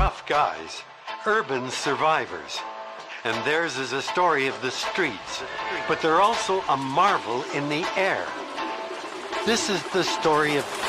tough guys, urban survivors. And theirs is a story of the streets, but they're also a marvel in the air. This is the story of